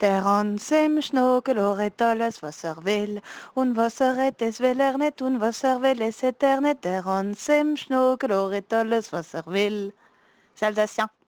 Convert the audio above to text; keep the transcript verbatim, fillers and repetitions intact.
Der Hans im Schnuckeloret alles Wasser will, und Wasser es will er nicht, und Wasser will es er nicht. Der Hans im Schnuckeloret alles Wasser will. C'est alsacien.